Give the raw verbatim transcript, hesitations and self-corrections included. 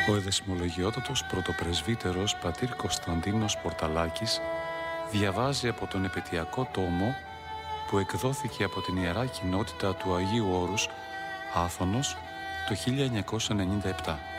Ο εδεσμολογιότατος πρωτοπρεσβύτερος πατήρ Κωνσταντίνος Πορταλάκης διαβάζει από τον επαιτειακό τόμο που εκδόθηκε από την Ιερά Κοινότητα του Αγίου Όρους Άθωνος το χίλια εννιακόσια ενενήντα επτά.